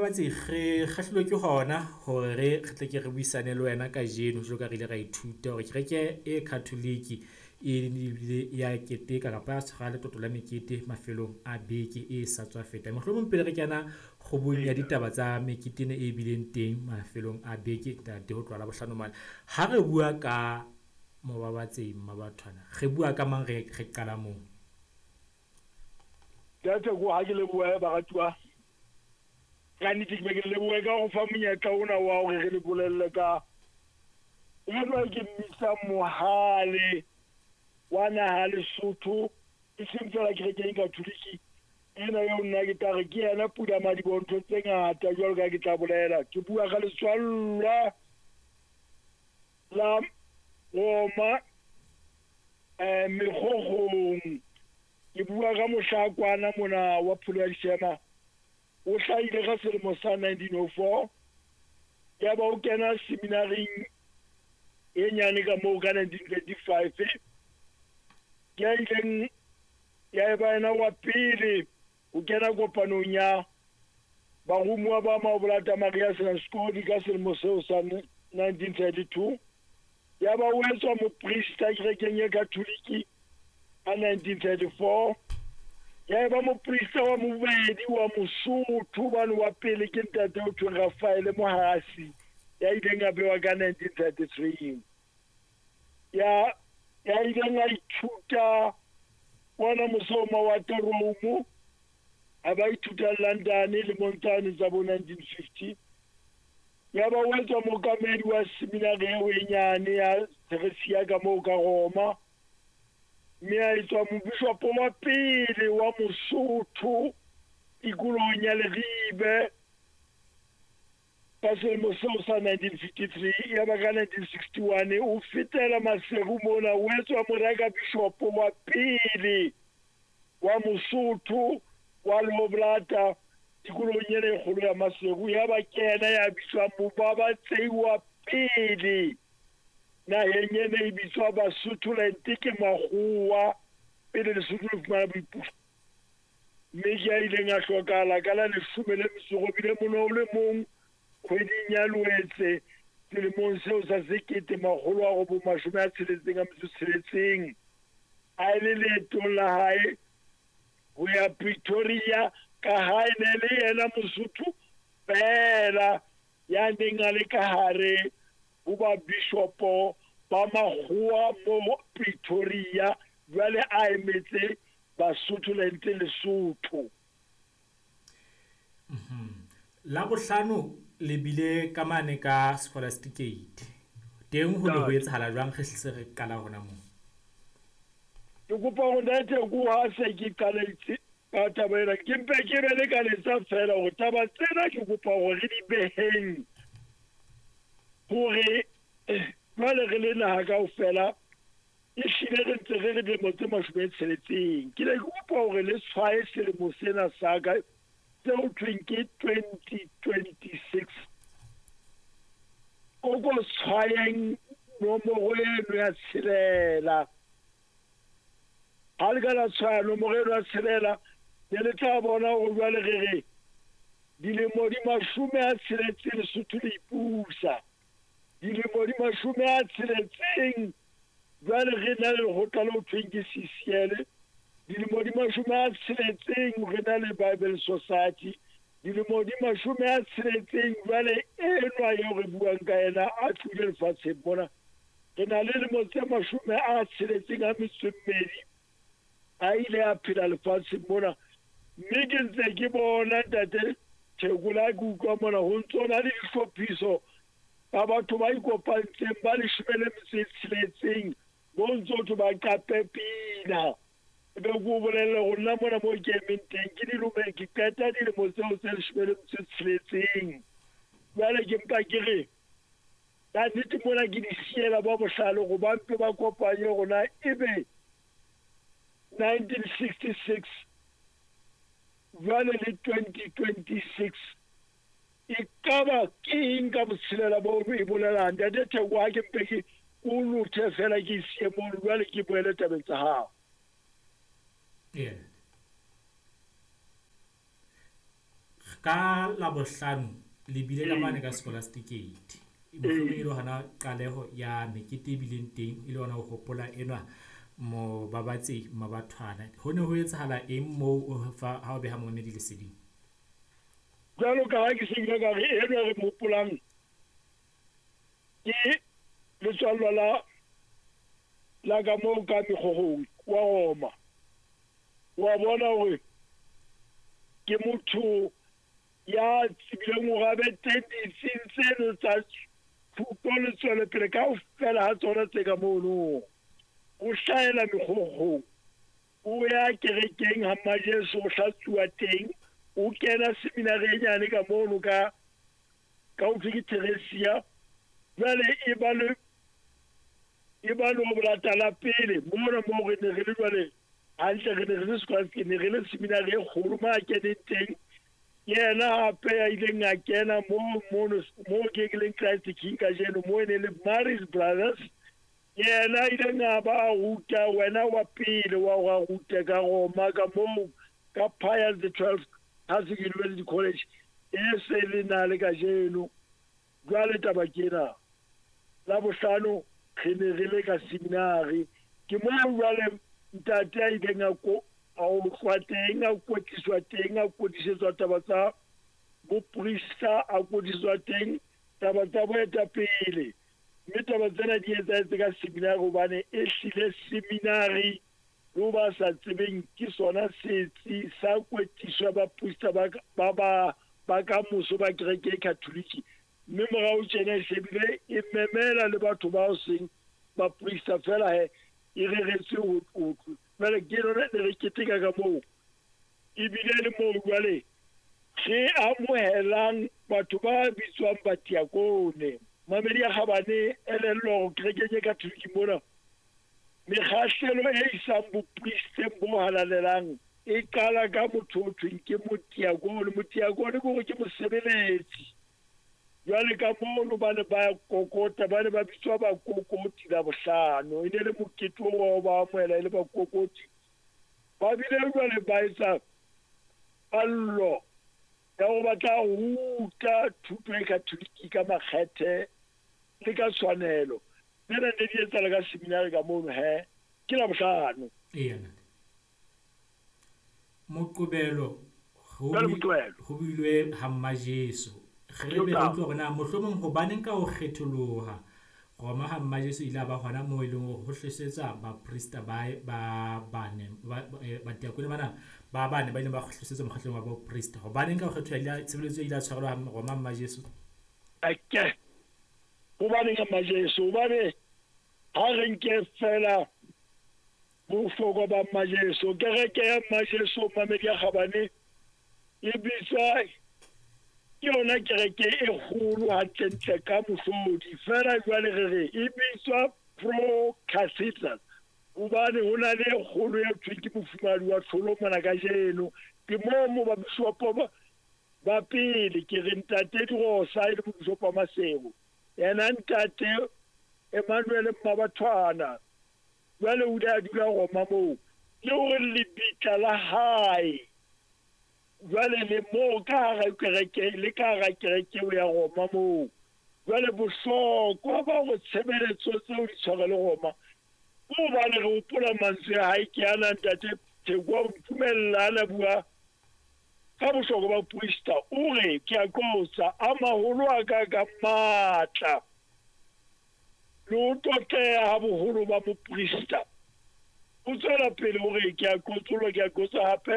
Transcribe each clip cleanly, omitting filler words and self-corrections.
Mobabatsi ge kgahlilwe ke hona hore re tle ke re buisane le wena ka jeno jalo ka re ile ra ithuta hore kereke e Catholic ya keteka kapa ya tshwara letoto la mekete mafelong a beke e sa tswa feta. Mohlomong pele re kena kgobong ya ditaba tsa meketene e bileng teng mafelong a beke tate ho tloha la bohlano mane. Ha re bua ka Mobabatsi Mmabathwana, re bua ka mang, re qala moo? Data go ha ke le bua ba ratwa ka nnete ke be ke le bua ka go fa monyetla ona wa hore re le bolelle ka e ba ke mmisa mohale wa naha Lesotho e seng fela kerekeng Catholic ena yo nna ke tare ke yena pula madibontho tse ngata jwalo ka ke tla bolela ke bua ka letswalla la Roma mekgogong ke bua ka mohlakwana mona wa phulo ya dishema o hlaile ka selemo sa 1904 ya ba o kena seminaring e nyane ka moo ka 1925 ya ileng ya ba ena wa pele o kena kopanong ya barumuwa ba Maobolata Maria Selanskodi ka selemo seo sa 1932 ya ba o etswa moprista kerekeng ya Katoliki ka 1934 ya ba moprista wa mobedi wa Mosotho bane wa pele ke ntate o thweng Rafael Mohasi ya ileng a bewa ka 1933 ya ileng a ithuta wana mosoma wa Rome a ba ithuta London le Montana tsa bo 1950 ya ba o etswa mokamedi wa seminari e nyane ya Theresia ka moo ka Roma mme a etswa mobishopo wa pele wa Mosotho tikolong ya Leribe ka selemo seo sa 1953 ya ba ka 1961 o fetela Maseru mona o etswa moreka bishopo wa pele wa Mosotho wa Loblata tikolong ya kgolo ya Maseru ya ba kena ya bitswa Mobabatsi wa pele naheng ena e bitswa Basotho lente ke makgowa pele Lesotho le fumana boipuso mme ke a ileng a hlokala ka la 18 mono le mong kgweding ya Loetse selemong seo sa 1966 a ile leetong la hae ho ya Pretoria ka ha e ne le yena Mosotho fela ya neng a le ka hare ho ba bishopo ba makgowa mo Pretoria jwale a emetse Basotho lente Lesotho. La bohlano le bile ka mane ka scholasticate teng ho ne ho etsahala jwang ge se re kala hona moo? Ke kopa go ntate go ha se ke qaletse ka tabela ke mpe ke be le ka letsa fela go taba tsena ke kopa go re di beheng hore jwale re le naha kaofela e hlile re ntse re dilemo tse 16 ke le kopa hore le tshwaye selemo sena sa ka tseo thweng ke 2026 o go tshwayeng nomoro eno ya tshelela ha le ka la tshwaya nomoro eno ya tshelela le tla bona go jwale re dilemo di 60 Lesotho le ipusa dilemo di 60 jwale re na le lekgotla le ho thweng ke CCL dilemo di 60 re na le Bible Society dilemo di 60 jwale enwa yo re buang ka ena a tlile lefatsheng bona re na le dilemo tse 62 a ile a phela lefatsheng bona mme ke ntse ke bona ntate Thekola ke utlwa mona ho ntsona le dihlophiso ba batho ba ikopantseng ba 16 bo ntso ba qape pina be go bolelle go nna mona mo ke emeng teng ke dilume ke qeta dilemo tseo tse 16 jwale ke mpa ke re ka nnete mona ke di siela ba bohlale go ba mpe ba kopanye gona ebe 1966 jwale le 2026 e kaba ke eng ka botshelela bo e bolelang ntate Theko ha ke mpe ke o luthe fela ke sie mo jwale ke boele tabeng tsa hao. ka Labohlano le bile ka mane ka Scholasticate mohlomong e le hana qaleho ya mekete e bileng teng e le hona ho hopola enwa mo babatsi mabathwana ho ne ho etsahala eng moo ha o beha mamedi leseding jalo ka ha ke se ile ka re enwa re mopolang ke letswalo la ka moo ka mekgogong wa Roma wa bona hore ke motho ya tsibileng ho gabe tenditseng tseno tsa thuto le tswelepele ka ho fela ha tsona tse ka mono o hlaela mekgogong o ya kerekeng ha majeso o hlatsuwa teng o kena seminari e nyane ka mono ka ho thwe Theresia jwale e ba le ho latala pele mona mo re ne re le jwale hantle re ne re le Scholastic ne re le seminari e kgolo ma keneng teng yena hape ya ileng a kena mo ke leng Christ King ka jeno mo ne le Mary's Brothers yena ileng a ba ruta wena wa pele wa ruta ka Roma ka mo ka Pius the 12th Catholic University College e se le na le ka jeno jwale taba kena Labohlano re ne re le ka seminari ke mo jwale ntate a ileng a hlwa teng a kwetliswa teng a kwetlisetswa taba tsa boprista a kwetliswa teng taba tsa boetapele mme taba tsena di etsahetse ka seminari hobane e hlile seminari lo ba sa tsebeng ke sona setsi sa kwetliswa baprista ba ka moso ba kereke Katoliki mme morao tjena e shebile e memela le batho ba o seng baprista fela e reretswe ho jwale ke lona ne re keteka ka moo ebile le moo jwale re amohelang batho ba bitswang badiakone mamedi a Kgabane elello kerekeng e Katoliki mona mekgahlelo e isang bopristeng bo halalelang e qala ka motho o thweng ke modiakone ke hore ke mosebeletsi jwale ka mono ba ne ba kokota ba ne ba bitswa bakokoti Labohlano e ne le mokete wa ba amohela e le bakokoti ba bile jwale ba etsa pallo ya go batla ruta thuto e Katoliki ka makgethe le ka tshwanelo nna ne di etsa le ka seminari ka mono ke Labohlano Moqobelo ho bilwe ha Majeso re be re tlo rena mohlomong hobaneng ka ho kgetholoha Roma ha Majeso ile ba hona mo ile ho hlosetsa baprista ba bane ba diakone bana ba bane ba ile ba hlosetsa mokgahlong wa baprista hobaneng ka ho kgethola tshebeletso ile a tshwarwa Roma Majeso hobaneng ha Majeso hobane ha re nke fela bohlokwa ba Majeso kereke ya Majeso mamedi a Kgabane e bitswa ke yona kereke e kgolo hantle ka mohlodi fela jwale re e bitswa Pro Cathedral hobane ho na le kgolo ya thweng ke mofumahadi wa tlholo mona ka jeno ke mo ba bishopo ba pele ke re ntate Dirosa e le bishopo wa Masego yena ntate Emmanuel Mmabathwana jwale o a dula Roma moo le hore lebitla la hae jwale le mo ka hara kereke le ka hara kereke ya Roma moo jwale bohlokwa ba go tshebeletso tseo di tshwara le Roma o ba le go pola mantswe a hae ke ana ntate Theko o tumella la bua ka bohlokwa ba prista o re ke a qotsa a maholo a ka matla lo toteha ha boholo ba boprista o tswela pele o re ke a qotsa hape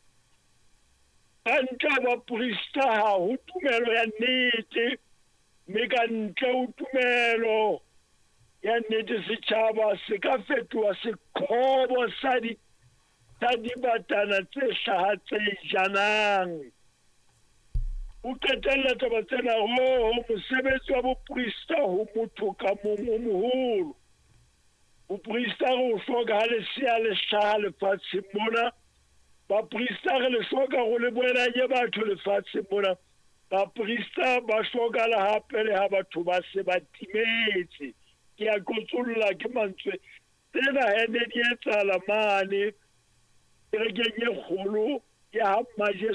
ntle ba prista ha ho tumelo ya nnete mme ka ntle ho tumelo ya nnete setjhaba se ka fetoha seqhobo sa dibatana tse hlaha tse janang o qetella taba tsena mosebetsi wa boprista ho motho ka mong o moholo boprista go hloka ha lesea le hlaha lefatsheng mona baprista re le hloka go le boelanye batho lefatsheng mona baprista ba hloka le hape le ha batho ba se ba timetse ke a qotsolla ke mantswe tsena ne di etsahala mane kerekeng e kgolo ya ha Majeso